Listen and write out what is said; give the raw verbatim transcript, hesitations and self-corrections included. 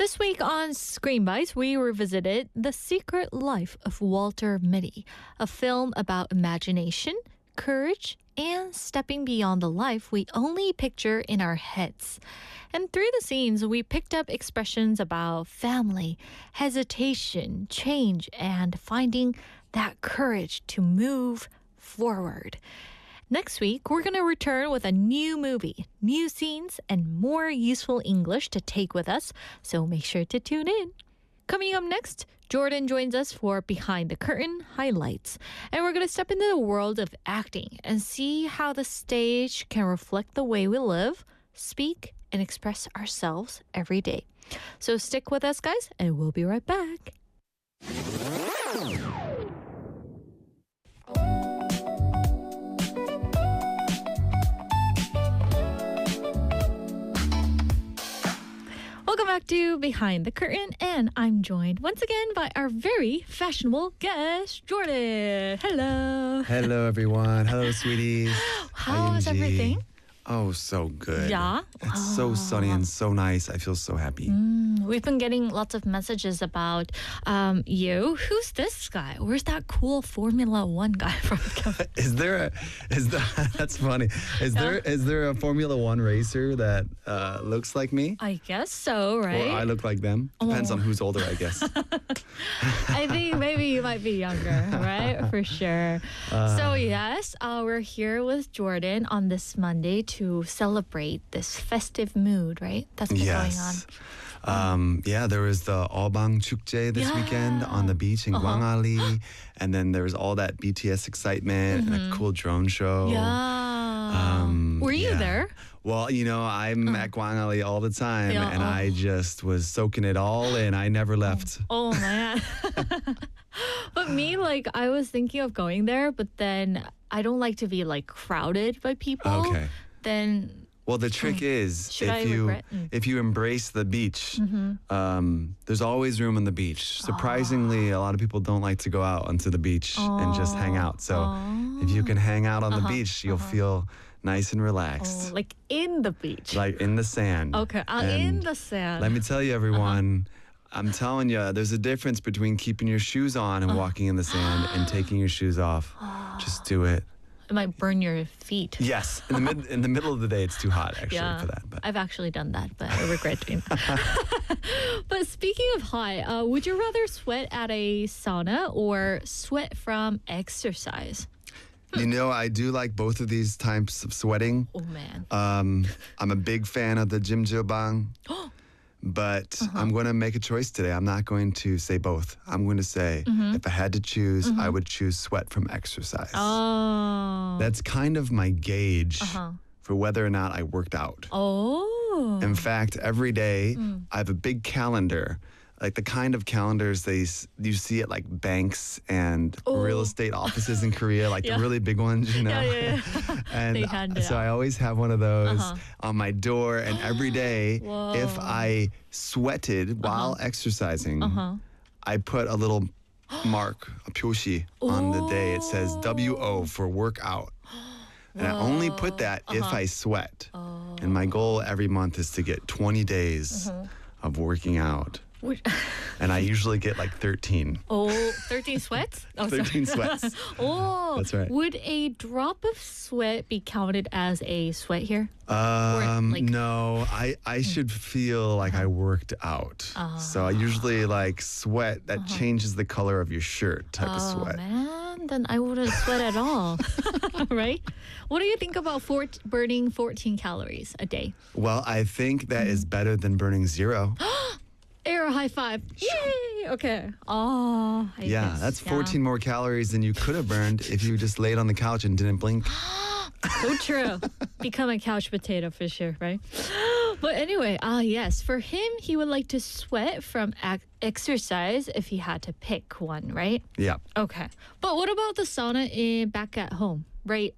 This week on Screen Bites, we revisited The Secret Life of Walter Mitty, a film about imagination, courage, and stepping beyond the life we only picture in our heads. And through the scenes, we picked up expressions about family, hesitation, change, and finding that courage to move forward. Next week, we're going to return with a new movie, new scenes, and more useful English to take with us, so make sure to tune in. Coming up next, Jordan joins us for Behind the Curtain highlights, and we're going to step into the world of acting and see how the stage can reflect the way we live, speak, and express ourselves every day. So stick with us, guys, and we'll be right back. Welcome back to Behind the Curtain, and I'm joined once again by our very fashionable guest, Jordan. Hello. Hello, everyone. Hello, sweeties. How is I N G. everything? Oh, so good. Yeah? It's so sunny and so nice. I feel so happy. Mm, we've been getting lots of messages about um, you. Who's this guy? Where's that cool Formula One guy from? Is there a, is that, that's funny. Is Yeah. there is there a Formula One racer that uh, looks like me? I guess so, right? Or I look like them? Depends Oh. on who's older, I guess. I think maybe you might be younger, right? For sure. Uh, so yes, uh, we're here with Jordan on this Monday to celebrate this festive mood, right? That's been going on. Yes. Um, yeah, there was the Albang Chukje this Yeah. weekend on the beach in Uh-huh. Gwangali. And then there was all that B T S excitement and a cool drone show. Yeah. Um, Were you yeah. there? Well, you know, I'm at Gwangali all the time, Yeah, and oh. I just was soaking it all in. I never left. Oh man. But me, like, I was thinking of going there, but then I don't like to be like crowded by people. Okay. Then Well, the trick is Should if I you regret? Mm. if you embrace the beach, um, there's always room on the beach. Surprisingly, a lot of people don't like to go out onto the beach and just hang out. So if you can hang out on the beach, you'll feel nice and relaxed, oh, like in the beach. like in the sand. Okay, uh, in And the sand. Let me tell you, everyone. I'm telling you, there's a difference between keeping your shoes on and walking in the sand and taking your shoes off. Just do it. It might burn your feet. Yes, in the mid, in the middle of the day, it's too hot actually Yeah, for that. But I've actually done that, but I regret doing that. But speaking of hot, uh, would you rather sweat at a sauna or sweat from exercise? you know, I do like both of these types of sweating. Oh man. Um, I'm a big fan of the jjimjilbang, but I'm going to make a choice today. I'm not going to say both. I'm going to say if I had to choose, I would choose sweat from exercise. Oh. That's kind of my gauge Uh-huh. for whether or not I worked out. Oh. In fact, every day I have a big calendar, like the kind of calendars they s- you see at like banks and real Oh. estate offices in Korea, like Yeah. the really big ones, you know. Yeah, yeah, yeah. And They hand it so out. I always have one of those Uh-huh. on my door, and every day, if Whoa. I sweated while exercising, Uh-huh. I put a little mark, a pyoshi, on the day. It says W O for workout. And I only put that if Uh-huh. I sweat. Oh. And my goal every month is to get twenty days Uh-huh. of working out. Would- And I usually get like thirteen. oh, thirteen sweats? Oh, sorry. thirteen sweats. Oh, That's right. Would a drop of sweat be counted as a sweat here? Um, like- Hmm. no, I, I should feel like I worked out. So I usually like sweat that changes the color of your shirt type of Uh-huh. Oh sweat. man, then I wouldn't sweat at all, right? What do you think about four, burning fourteen calories a day? Well, I think that is better than burning zero. Air high five! Yay! Okay. Oh, I Yeah, guess, that's yeah. fourteen more calories than you could have burned if you just laid on the couch and didn't blink. So true. Become a couch potato for sure, right? But anyway, ah, yes, for him, he would like to sweat from ac- exercise if he had to pick one, right? Yeah. Okay. But what about the sauna in back at home, right